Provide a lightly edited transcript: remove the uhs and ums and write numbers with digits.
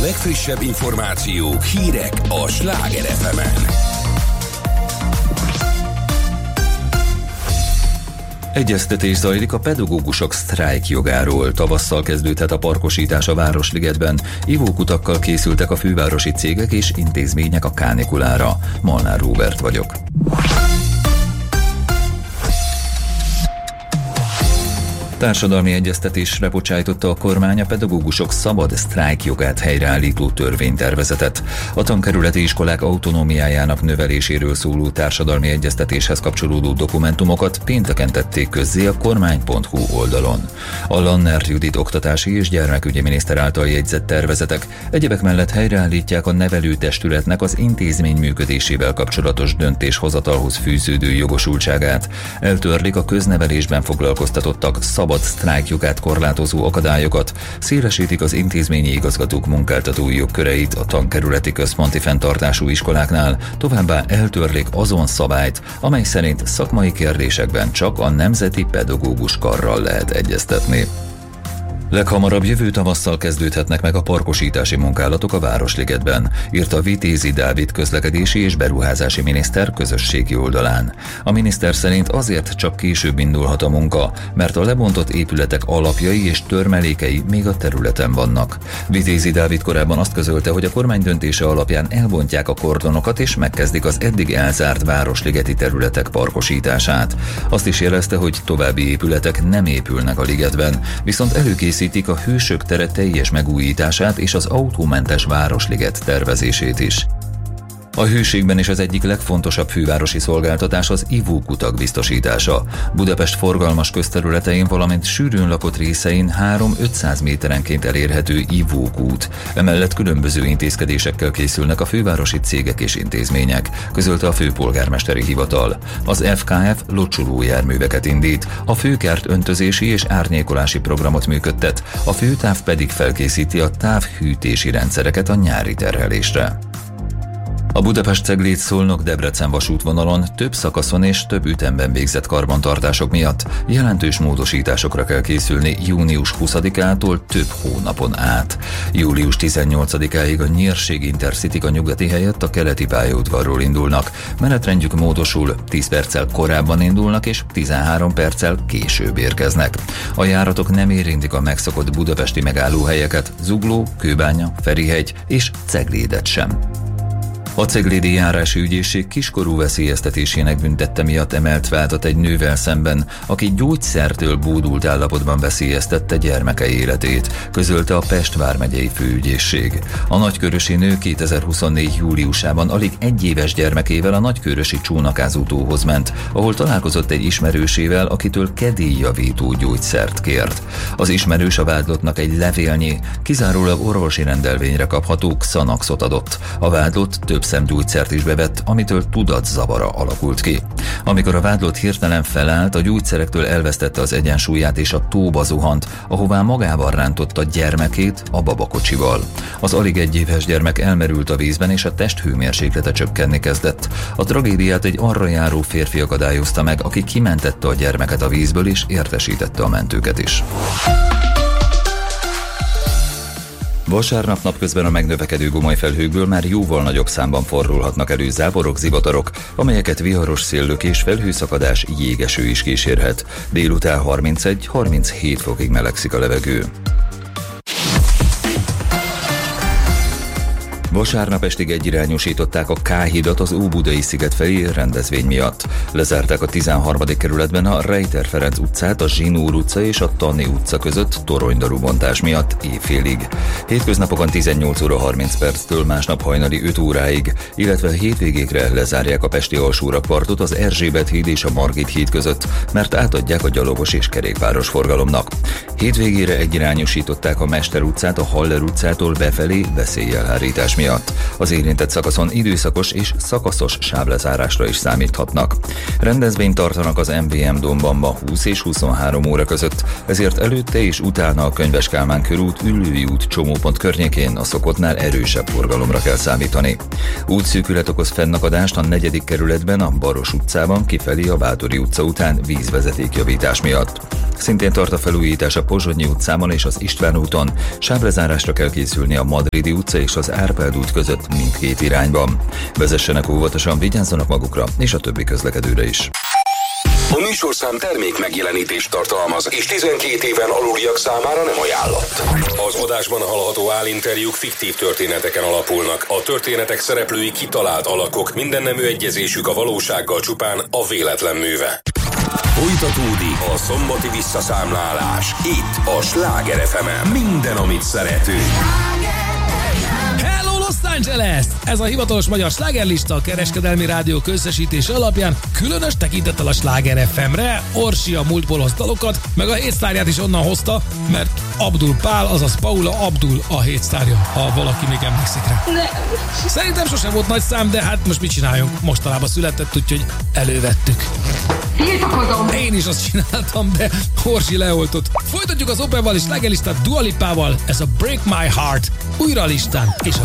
legfrissebb információk, hírek a Sláger FM-en. Egyeztetés zajlik a pedagógusok sztrájkjogáról. Tavasszal kezdődhet a parkosítás a Városligetben. Ivókutakkal készültek a fővárosi cégek és intézmények a kánikulára. Molnár Róbert vagyok. Társadalmi egyeztetésre bocsájtotta a kormány a pedagógusok szabad sztrájkjogát helyreállító törvénytervezetet. A tankerületi iskolák autonómiájának növeléséről szóló társadalmi egyeztetéshez kapcsolódó dokumentumokat pénteken tették közzé a kormány.hu oldalon. A Lannert Judit oktatási és gyermekügyi miniszter által jegyzett tervezetek egyebek mellett helyreállítják a nevelőtestületnek az intézmény működésével kapcsolatos döntéshozatalhoz fűződő jogosultságát, eltörlik a köznevelésben foglalkoztatottak szabad sztrájkjogát korlátozó akadályokat, szélesítik az intézményi igazgatók munkáltatói jogköreit a tankerületi központi fenntartású iskoláknál, továbbá eltörlik azon szabályt, amely szerint szakmai kérdésekben csak a Nemzeti Pedagógus Karral lehet egyeztetni. Leghamarabb jövő tavasszal kezdődhetnek meg a parkosítási munkálatok a Városligetben, írta Vitézi Dávid közlekedési és beruházási miniszter közösségi oldalán. A miniszter szerint azért csak később indulhat a munka, mert a lebontott épületek alapjai és törmelékei még a területen vannak. Vitézi Dávid korábban azt közölte, hogy a kormány döntése alapján elbontják a kordonokat és megkezdik az eddig elzárt városligeti területek parkosítását. Azt is jelezte, hogy további épületek nem épülnek a ligetben, viszont előkészítik a Hősök tere teljes megújítását és az autómentes Városliget tervezését is. A Hőségben is az egyik legfontosabb fővárosi szolgáltatás az ivókutak biztosítása. Budapest forgalmas közterületein, valamint sűrűn lakott részein 3-500 méterenként elérhető ivókút. Emellett különböző intézkedésekkel készülnek a fővárosi cégek és intézmények, közölte a főpolgármesteri hivatal. Az FKF locsolójárműveket indít, a főkert öntözési és árnyékolási programot működtet, a főtáv pedig felkészíti a távhűtési rendszereket a nyári terhelésre. A Budapest-Cegléd-Szolnok-Debrecen vasútvonalon több szakaszon és több ütemben végzett karbantartások miatt jelentős módosításokra kell készülni június 20-ától több hónapon át. Július 18-áig a Nyírség Intercityk a nyugati helyett a keleti pályaudvarról indulnak. Menetrendjük módosul, 10 perccel korábban indulnak és 13 perccel később érkeznek. A járatok nem érintik a megszokott budapesti megállóhelyeket, Zugló, Kőbánya, Ferihegy és Ceglédet sem. A Ceglédi Járási Ügyészség kiskorú veszélyeztetésének büntette miatt emelt vádat egy nővel szemben, aki gyógyszertől bódult állapotban veszélyeztette gyermeke életét, közölte a Pest vármegyei főügyészség. A nagykörösi nő 2024. júliusában alig 1 éves gyermekével a nagykörösi csónakázótóhoz ment, ahol találkozott egy ismerősével, akitől kedélyjavító gyógyszert kért. Az ismerős a vádlottnak egy levélnyi, kizárólag orvosi rendelvényre kapható Xanaxot adott. A vádlott több szemgyógyszert is bevett, amitől tudatzavara alakult ki. Amikor a vádlott hirtelen felállt, a gyógyszerektől elvesztette az egyensúlyát és a tóba zuhant, ahová magával rántotta gyermekét a babakocsival. Az alig 1 éves gyermek elmerült a vízben és a testhőmérséklete csökkenni kezdett. A tragédiát egy arra járó férfi akadályozta meg, aki kimentette a gyermeket a vízből és értesítette a mentőket is. Vasárnap napközben a megnövekedő gomolyfelhőkből már jóval nagyobb számban fordulhatnak elő záporok, zivatarok, amelyeket viharos széllök és felhőszakadás, jégeső is kísérhet. Délután 31-37 fokig melegszik a levegő. Vasárnap estig egyirányosították a K-hidat az Óbudai sziget felé rendezvény miatt. Lezárták a 13. kerületben a Rejter Ferenc utcát, a Zsinór utca és a Tanni utca között toronydarubontás miatt éjfélig. Hétköznapokon 18 óra 30 perctől, másnap hajnali 5 óráig, illetve hétvégékre lezárják a pesti alsórakpartot az Erzsébet híd és a Margit híd között, mert átadják a gyalogos és kerékpáros forgalomnak. Hétvégére egyirányosították a Mester utcát a Haller utcától befelé veszélyelhárítás miatt. Az érintett szakaszon időszakos és szakaszos sávlezárásra is számíthatnak. Rendezvényt tartanak az MVM Domban ma 20 és 23 óra között, ezért előtte és utána a Könyves Kálmán körút, Üllői út csomópont környékén a szokottnál erősebb forgalomra kell számítani. Útszűkület okoz fennakadást a 4. kerületben, a Baros utcában, kifelé a Bátori utca után vízvezetékjavítás miatt. Szintén tart a felújítás a Pozsonyi utcában és az István úton. Sávrezárásra kell készülni a Madridi utca és az Árpád út között mindkét irányban. Vezessenek óvatosan, vigyázzanak magukra és a többi közlekedőre is. A műsorszám termék megjelenítést tartalmaz, és 12 éven aluliak számára nem ajánlott. Az adásban hallható állinterjúk fiktív történeteken alapulnak. A történetek szereplői kitalált alakok, mindennemű egyezésük a valósággal csupán a véletlen műve. Folytatódik a szombati visszaszámlálás. Itt a Sláger FM-en. Minden, amit szeretünk. Hello Los Angeles! Ez a hivatalos magyar slágerlista a Kereskedelmi Rádió közösítése alapján, különös tekintettel a Sláger FM-re. Orsi a múltból hoz dalokat, meg a hétsztárját is onnan hozta, mert Abdul Pál, azaz Paula Abdul a hétsztárja, ha valaki még emlékszik rá. Szerintem sosem volt nagy szám, de hát most mit csináljunk? Mostanában született, úgyhogy elővettük. Tiltakozom! Én is azt csináltam, de Orsi leoltott. Folytatjuk az Operval és slágerlistát Dua Lipával, ez a Break My Heart újra a listán, és a